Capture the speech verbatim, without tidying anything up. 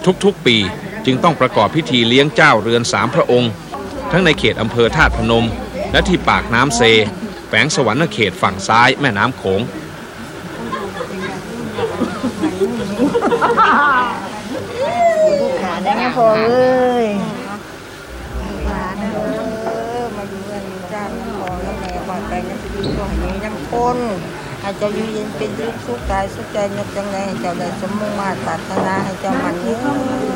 ทุกๆปีจึงต้องประกอบพิธีเลี้ยงเจ้าเรือนสามพระองค์ทั้งในเขตอำเภอธาตุพนมและที่ปากน้ำเซแขวงสวรรณเขตฝั่งซ้ายแม่น้ำโขงได้ไงพอเอ้ยหลานเออมาอยู่กันจ้างน้ำพอแล้วแม่ก่อนไปน้ำดีก็ให้มีน้ำคนให้เจ้าอยู่เย็นเป็นสุขสุขกายสุขใจนึกจังไงให้เจ้าได้สมมุ่งมาตรปรารถนาให้เจ้ามันเอ้ย